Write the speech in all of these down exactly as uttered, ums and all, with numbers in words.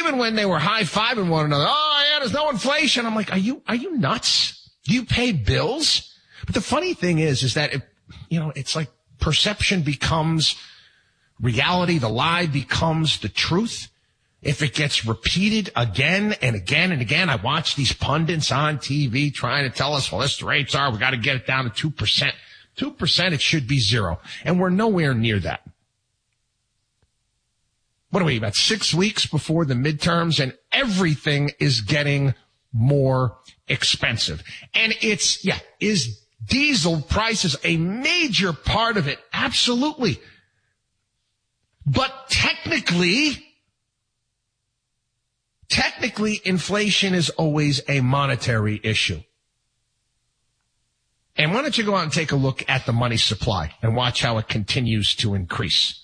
even when they were high-fiving one another, oh, yeah, there's no inflation. I'm like, are you, are you nuts? Do you pay bills? But the funny thing is, is that, it, you know, it's like perception becomes reality. The lie becomes the truth. If it gets repeated again and again and again, I watch these pundits on T V trying to tell us, well, this the rates are, we got to get it down to two percent. two percent, it should be zero. And we're nowhere near that. What are we, about six weeks before the midterms, and everything is getting more expensive. And it's, yeah, is diesel prices a major part of it? Absolutely. But technically, technically, inflation is always a monetary issue. And why don't you go out and take a look at the money supply and watch how it continues to increase.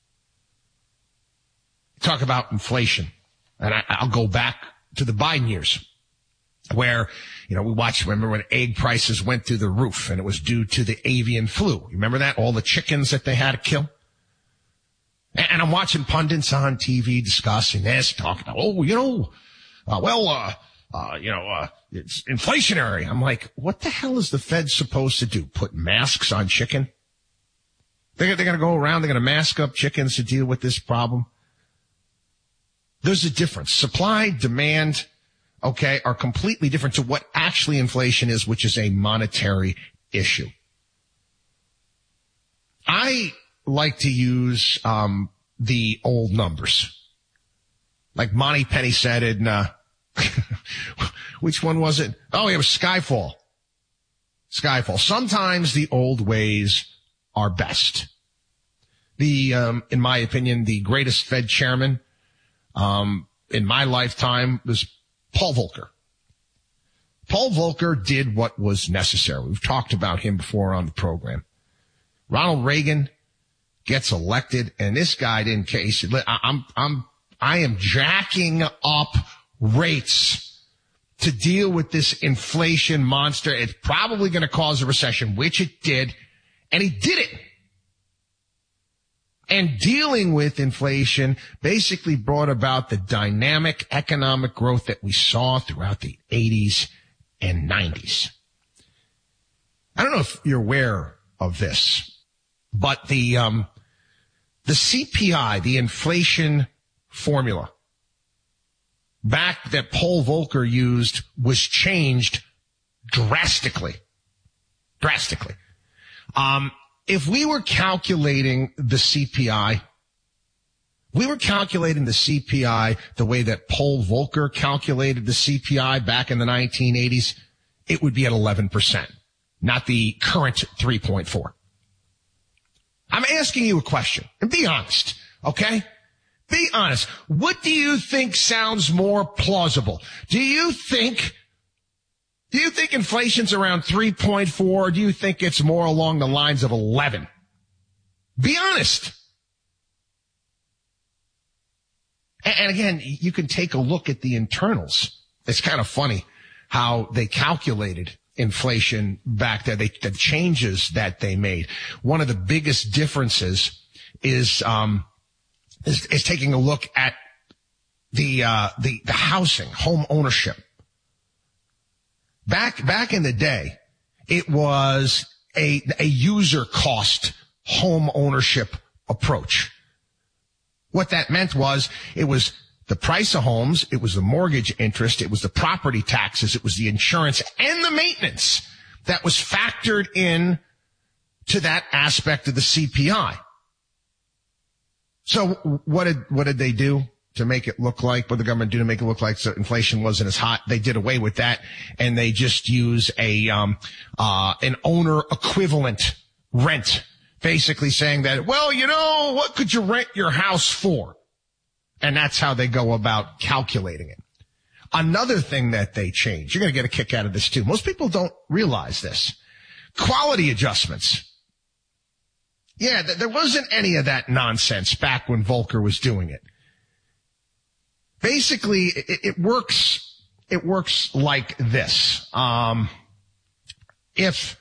Talk about inflation. And I, I'll go back to the Biden years where, you know, we watched, remember when egg prices went through the roof and it was due to the avian flu. You remember that? All the chickens that they had to kill. And, and I'm watching pundits on T V discussing this, talking about, oh, you know, uh, well, uh, uh, you know, uh, it's inflationary. I'm like, what the hell is the Fed supposed to do? Put masks on chicken? They're, they're going to go around, they're going to mask up chickens to deal with this problem. There's a difference. Supply, demand, okay, are completely different to what actually inflation is, which is a monetary issue. I like to use um the old numbers. Like Monty Penny said in, uh, which one was it? Oh, it was Skyfall. Skyfall. Sometimes the old ways are best. The, um, in my opinion, the greatest Fed chairman Um, in my lifetime was Paul Volcker. Paul Volcker did what was necessary. We've talked about him before on the program. Ronald Reagan gets elected, and this guy didn't care. He said, I'm, I'm, I am jacking up rates to deal with this inflation monster. It's probably going to cause a recession, which it did, and he did it. And dealing with inflation basically brought about the dynamic economic growth that we saw throughout the eighties and nineties. I don't know if you're aware of this, but the, um, the C P I, the inflation formula, back that Paul Volcker used was changed drastically. Drastically. Um, If we were calculating the C P I, we were calculating the C P I the way that Paul Volcker calculated the C P I back in the nineteen eighties, it would be at eleven percent, not the current three point four. I'm asking you a question, and be honest, okay? Be honest. What do you think sounds more plausible? Do you think Do you think inflation's around three point four, or do you think it's more along the lines of eleven? Be honest. And again, you can take a look at the internals. It's kind of funny how they calculated inflation back there, they, the changes that they made. One of the biggest differences is, um, is, is taking a look at the, uh, the, the housing, home ownership. Back, back in the day, it was a, a user cost home ownership approach. What that meant was it was the price of homes, it was the mortgage interest, it was the property taxes, it was the insurance and the maintenance that was factored in to that aspect of the C P I. So what did, what did they do to make it look like, what the government do to make it look like so inflation wasn't as hot? They did away with that, and they just use a, um, uh, an owner equivalent rent, basically saying that, well, you know, what could you rent your house for? And that's how they go about calculating it. Another thing that they change, you're going to get a kick out of this too. Most people don't realize this. Quality adjustments. Yeah, th- there wasn't any of that nonsense back when Volcker was doing it. Basically, it, it works, it works like this. Um, if,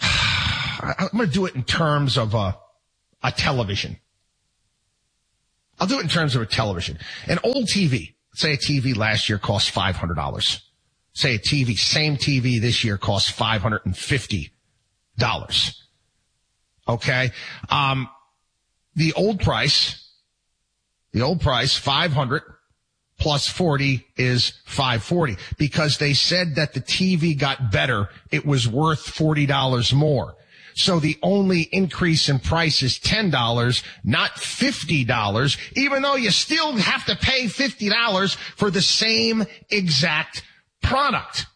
I'm going to do it in terms of a, a television. I'll do it in terms of a television. An old T V, say a T V last year cost five hundred dollars. Say a T V, same T V this year costs five hundred fifty dollars. Okay? Um, the old price, the old price, five hundred plus forty is five forty, because they said that the T V got better. It was worth forty dollars more. So the only increase in price is ten dollars, not fifty dollars, even though you still have to pay fifty dollars for the same exact product.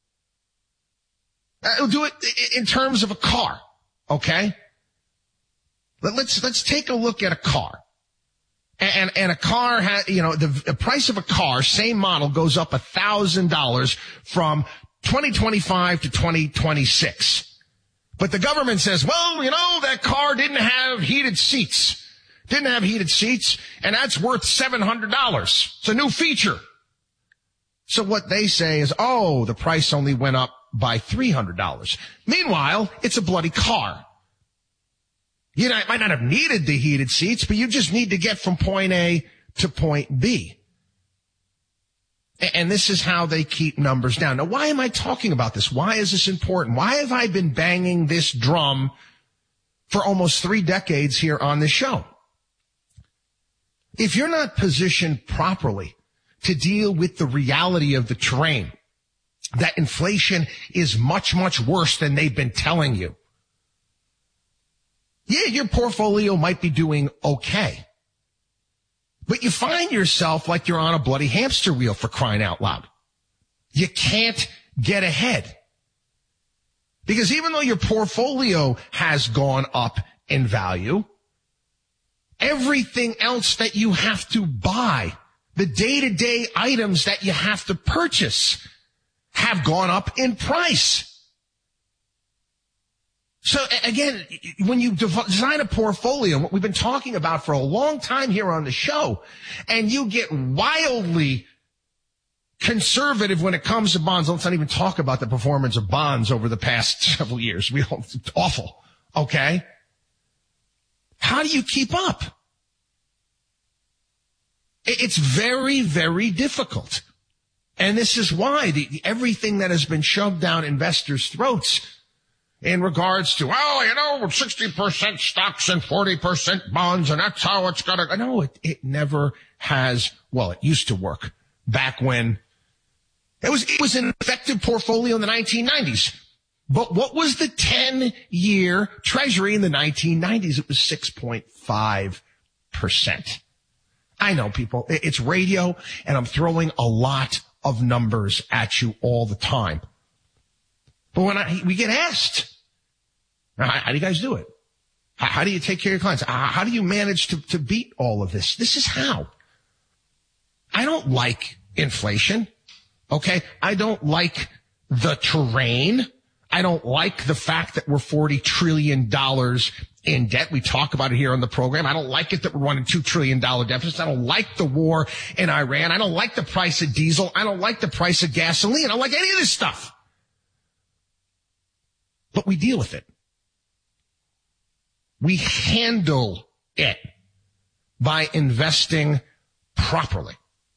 I'll do it in terms of a car, okay? Let's, let's take a look at a car. And, and a car, ha, you know, the, the price of a car, same model, goes up one thousand dollars from twenty twenty-five to twenty twenty-six. But the government says, well, you know, that car didn't have heated seats. Didn't have heated seats, and that's worth seven hundred dollars. It's a new feature. So what they say is, oh, the price only went up by three hundred dollars. Meanwhile, it's a bloody car. You know, it might not have needed the heated seats, but you just need to get from point A to point B. And this is how they keep numbers down. Now, why am I talking about this? Why is this important? Why have I been banging this drum for almost three decades here on this show? If you're not positioned properly to deal with the reality of the terrain, that inflation is much, much worse than they've been telling you. Yeah, your portfolio might be doing okay, but you find yourself like you're on a bloody hamster wheel, for crying out loud. You can't get ahead. Because even though your portfolio has gone up in value, everything else that you have to buy, the day-to-day items that you have to purchase, have gone up in price. So again, when you design a portfolio, what we've been talking about for a long time here on the show, and you get wildly conservative when it comes to bonds, let's not even talk about the performance of bonds over the past several years. We all, it's awful. Okay. How do you keep up? It's very, very difficult. And this is why the, the, everything that has been shoved down investors' throats in regards to, well, you know, sixty percent stocks and forty percent bonds, and that's how it's got to, no, it, it never has, well, it used to work back when it was, it was an effective portfolio in the nineteen nineties. But what was the ten-year treasury in the nineteen nineties? It was six point five percent. I know, people, it's radio, and I'm throwing a lot of numbers at you all the time. But when I, we get asked, how, how do you guys do it? How, how do you take care of your clients? How, how do you manage to, to beat all of this? This is how. I don't like inflation. Okay. I don't like the terrain. I don't like the fact that we're forty trillion dollars in debt. We talk about it here on the program. I don't like it that we're running two trillion dollars deficits. I don't like the war in Iran. I don't like the price of diesel. I don't like the price of gasoline. I don't like any of this stuff. But we deal with it. We handle it by investing properly.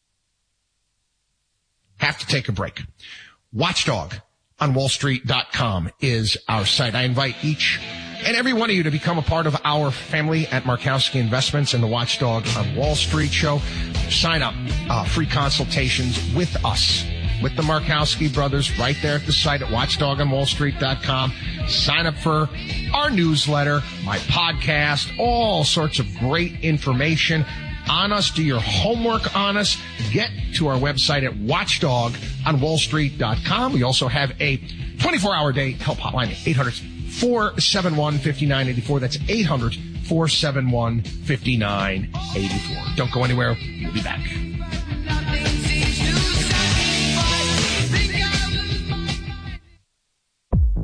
Have to take a break. Watchdog on wall street dot com is our site. I invite each and every one of you to become a part of our family at Markowski Investments and the Watchdog on Wall Street show. Sign up, uh, free consultations with us, with the Markowski brothers, right there at the site at watchdog on wall street dot com. Sign up for our newsletter, my podcast, all sorts of great information on us. Do your homework on us. Get to our website at watchdog on wall street dot com. We also have a twenty-four hour day help hotline at eight hundred, four seven one, five nine eight four. That's eight hundred, four seven one, five nine eight four. Don't go anywhere. We'll be back. The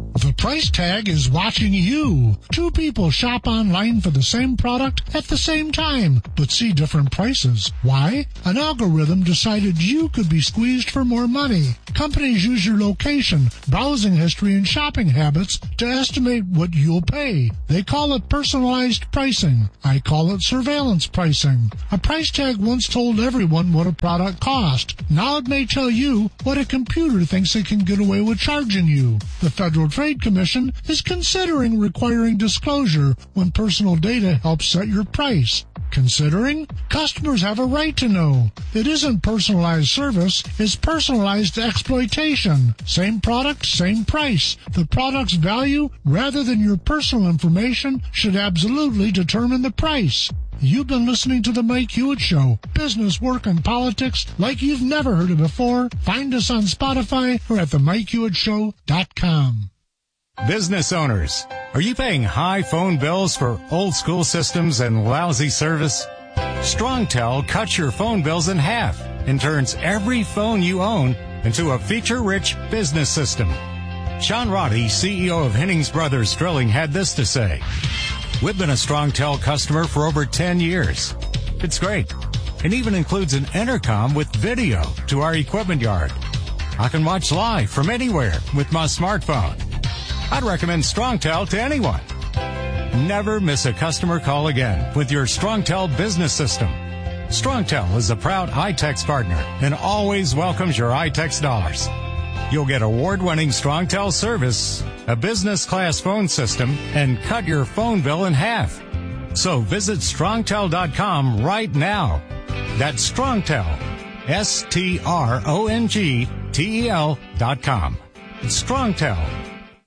price tag is watching you. Two people shop online for the same product at the same time, but see different prices. Why? An algorithm decided you could be squeezed for more money. Companies use your location, browsing history, and shopping habits to estimate what you'll pay. They call it personalized pricing. I call it surveillance pricing. A price tag once told everyone what a product cost. Now it may tell you what a computer thinks it can get away with charging you. The Federal Trade Commission is considering requiring disclosure when personal data helps set your price. Considering? Customers have a right to know. It isn't personalized service, it's personalized exploitation. Same product, same price. The product's value, rather than your personal information, should absolutely determine the price. You've been listening to The Mike Hewitt Show. Business, work, and politics like you've never heard it before. Find us on Spotify or at the mike hewitt show dot com. Business owners, are you paying high phone bills for old school systems and lousy service? StrongTel cuts your phone bills in half and turns every phone you own into a feature-rich business system. Sean Roddy, C E O of Hennings Brothers Drilling, had this to say. We've been a StrongTel customer for over ten years. It's great. It even includes an intercom with video to our equipment yard. I can watch live from anywhere with my smartphone. I'd recommend StrongTel to anyone. Never miss a customer call again with your StrongTel business system. StrongTel is a proud iTex partner and always welcomes your iTex dollars. You'll get award-winning StrongTel service, a business-class phone system, and cut your phone bill in half. So visit strongtel dot com right now. That's StrongTel, S T R O N G T E L dot com. StrongTel.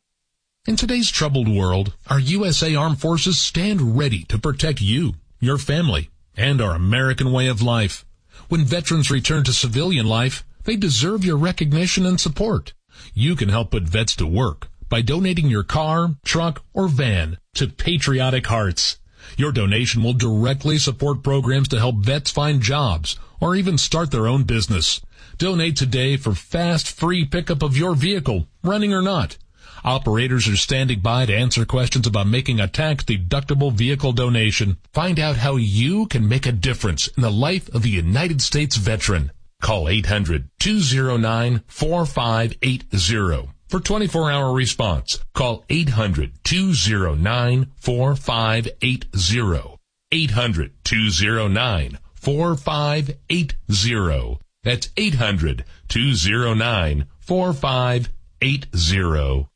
In today's troubled world, our U S A Armed Forces stand ready to protect you, your family, and our American way of life. When veterans return to civilian life, they deserve your recognition and support. You can help put vets to work by donating your car, truck, or van to Patriotic Hearts. Your donation will directly support programs to help vets find jobs or even start their own business. Donate today for fast, free pickup of your vehicle, running or not. Operators are standing by to answer questions about making a tax-deductible vehicle donation. Find out how you can make a difference in the life of a United States veteran. Call eight hundred, two oh nine, four five eight oh for twenty-four hour response. Call eight hundred, two oh nine, four five eight oh. eight hundred, two oh nine, four five eight oh. That's eight hundred, two oh nine, four five eight oh.